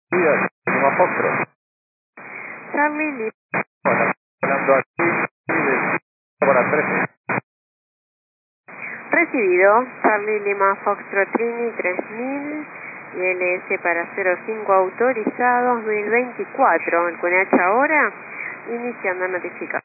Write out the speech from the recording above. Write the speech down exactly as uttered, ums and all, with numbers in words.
días, Lima Foxtrot. Charlie Lima. Bueno, hablando aquí de para trece. Recibido, Charlie Lima Foxtrot Trini tres mil y L S para cero cinco autorizado dos mil veinticuatro. El C U N H ahora, iniciando notificación.